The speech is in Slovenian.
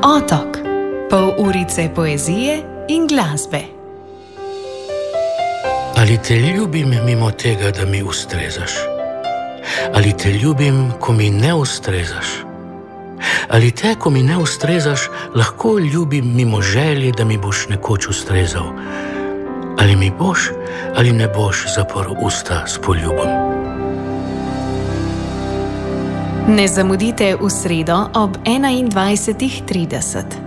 Otok. Pol urice poezije in glasbe. Ali te ljubim mimo tega, da mi ustrezaš? Ali te ljubim, ko mi ne ustrezaš? Ali te, ko mi ne ustrezaš, lahko ljubim mimo želje, da mi boš nekoč ustrezal? Ali mi boš ali ne boš zaprl usta s poljubom? Ne zamudite v sredo ob 21:30.